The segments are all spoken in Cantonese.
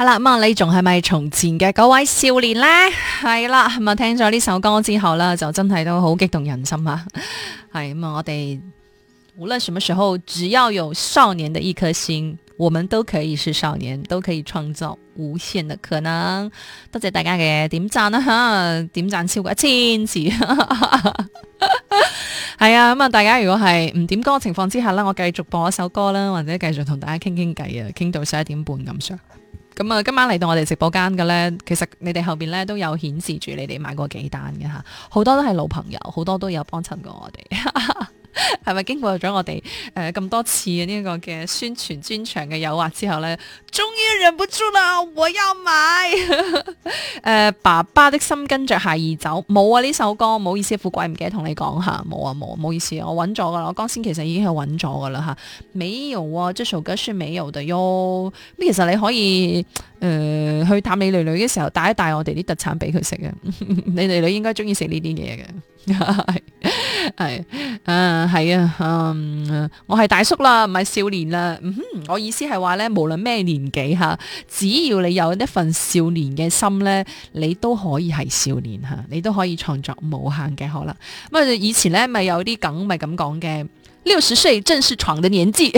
係啦，咁啊，你仲係咪從前嘅嗰位少年呢？係啦，咁啊，聽咗呢首歌之後呢，就真係都好激動人心啊！係咁啊，我哋無論什麼時候，只要有少年的一顆心，我們都可以是少年，都可以創造無限的可能。多謝大家嘅點讚啦吓，點讚超過1000次。係啊，咁啊，大家如果係唔點歌嘅情況之下呢，我繼續播一首歌啦，或者繼續同大家傾傾偈啊，傾到11點半咁上。咁啊，今晚嚟到我哋直播間嘅呢，其實你哋後邊呢都有顯示住你哋買過幾單嘅吓，好多都係老朋友，好多都有幫襯過我哋。係咪經過咗我哋咁多次呢個嘅宣傳專場嘅誘惑之後呢，終於忍不住啦，我要買爸爸的心跟着孩兒走。冇啊，呢首歌唔好意思，富貴唔記得同你講下，冇啊，唔好意思，我揾咗噶啦，我剛先其實已經係揾咗噶啦吓，沒有啊，這首歌是沒有的喲。咁其實你可以去探你囡囡嘅時候帶一帶我哋啲特產俾佢食嘅，你囡囡應該中意食呢啲嘢嘅。係係啊，我係大叔啦，唔係少年啦。我意思係話咧，無論咩年紀吓，只要你有一份少年嘅心咧，你都可以係少年吓，你都可以創作無限嘅可能。咁啊，以前咧咪有啲梗咪咁講嘅，60歲正是闖的年紀。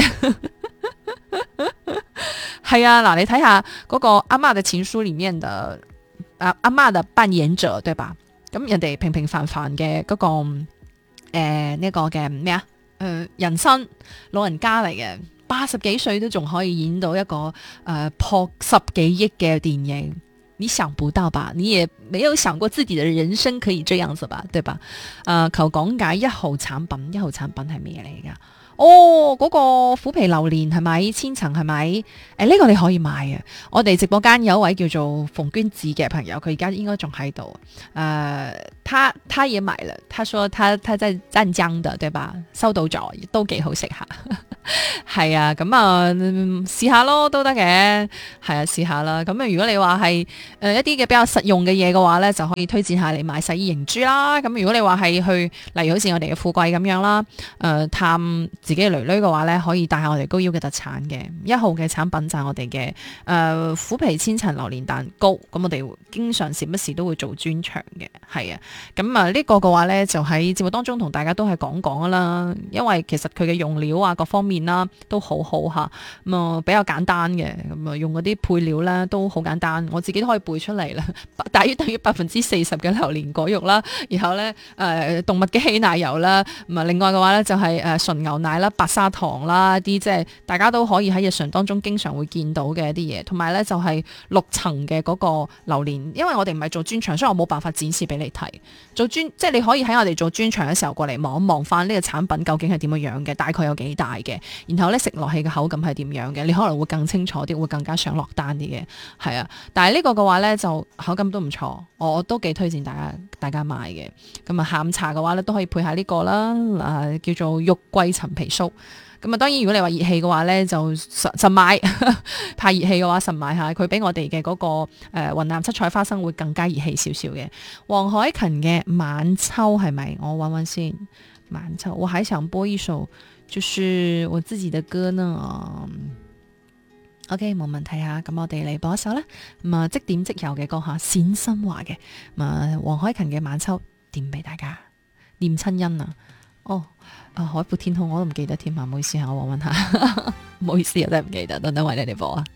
係啊，嗱，你睇下嗰個阿嬤嘅情書裏面的阿嬤嘅扮演者，對吧？咁人哋平平凡凡嘅嗰個呢個嘅咩啊？人生老人家嚟嘅，80幾歲都仲可以演到一個破10幾億嘅電影，你想不到吧？你也沒有想過自己的人生可以這樣子吧？對吧？求講解1號產品，1號產品係咩嚟噶？哦，嗰個虎皮榴蓮係咪千層係咪？呢個你可以買啊！我哋直播間有一位叫做馮娟子嘅朋友，佢而家應該仲喺度。他也買了，他說他在湛江的，對吧？收到咗，都幾好食下。係啊，咁啊試下咯，都得嘅。係啊，試下啦。咁啊，如果你話係一啲嘅比較實用嘅嘢嘅話咧，就可以推薦下你買洗衣凝珠啦。咁如果你話係去，例如好似我哋嘅富貴咁樣啦，探自己嘅囡囡嘅話咧，可以帶下我哋高腰嘅特產嘅1號嘅產品就係我哋嘅虎皮千層榴蓮蛋糕。咁我哋經常時不時都會做專場嘅，係啊。咁啊呢個嘅話咧，就喺節目當中同大家都係講啦，因為其實佢嘅用料啊各方面啦都好好吓，咁啊比較簡單嘅，咁啊用嗰啲配料咧都好簡單，我自己都可以背出嚟啦，大約等於40%嘅榴蓮果肉啦，然後咧動物嘅稀奶油啦，咁啊另外嘅話咧就係純牛奶啦、白砂糖啦，啲即係大家都可以喺日常當中經常會見到嘅一啲嘢，同埋咧就係6層嘅嗰個榴蓮，因為我哋唔係做專場，所以我冇辦法展示俾你睇。即係你可以喺我哋做專場嘅時候過嚟望一望翻呢個產品究竟係點樣樣嘅，大概有幾大嘅，然後咧食落去嘅口感係點樣嘅，你可能會更清楚啲，會更加想落單啲嘅，係啊。但係呢個嘅話咧就口感都唔錯，我都幾推薦大家買嘅。咁啊下午茶嘅話咧都可以配下呢個啦，叫做肉桂陳皮酥。咁啊，當然如果你話熱氣嘅話咧，就實買太熱氣嘅話，實買下佢比我哋嘅嗰個雲南七彩花生會更加熱氣少少嘅。黃凱芹嘅晚秋係咪？我揾揾先。晚秋，我還想播一首，就是我自己的歌呢。OK， 冇問題吓，咁我哋嚟播一首啦。咁啊，即點即有嘅歌吓，冼新華嘅。咁啊，黃凱芹嘅晚秋點俾大家念親恩啊。哦。海闊天空我都唔記得添啊，唔好意思啊，我揾下，唔好意思啊，真係唔記得，等等為你哋播啊。